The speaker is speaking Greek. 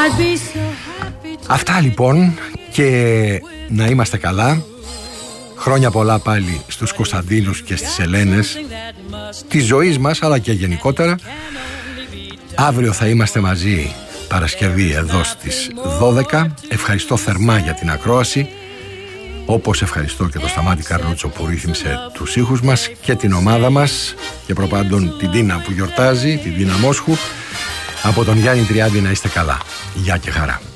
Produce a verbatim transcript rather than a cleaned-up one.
Αυτά λοιπόν, και να είμαστε καλά. Χρόνια πολλά πάλι στους Κωνσταντίνους και στις Ελένες της ζωής μας, αλλά και γενικότερα. Αύριο θα είμαστε μαζί Παρασκευή εδώ στις δώδεκα. Ευχαριστώ θερμά για την ακρόαση, όπως ευχαριστώ και το Σταμάτη Καρλούτσο που ρύθμισε τους ήχους μας, και την ομάδα μας, και προπάντων την Τίνα που γιορτάζει, την Τίνα Μόσχου. Από τον Γιάννη Τριάντη να είστε καλά. Γεια και χαρά.